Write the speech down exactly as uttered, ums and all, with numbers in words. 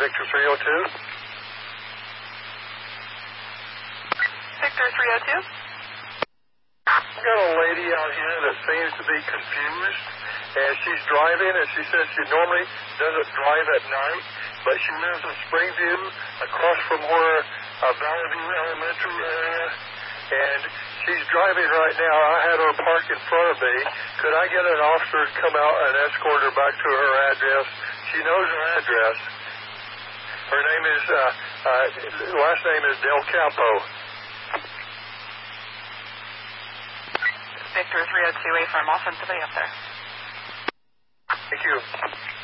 Victor three oh two. Victor three oh two. I've got a lady out here that seems to be confused, and she's driving, and she says she normally doesn't drive at night, but she lives in Springview, across from where uh, Valley View Elementary area, and she's driving right now. I had her park in front of me. Could I get an officer to come out and escort her back to her address? She knows her address. Her name is, uh, uh, last name is Del Capo. Victor three oh two, A firm. I'll send somebody up there. Thank you.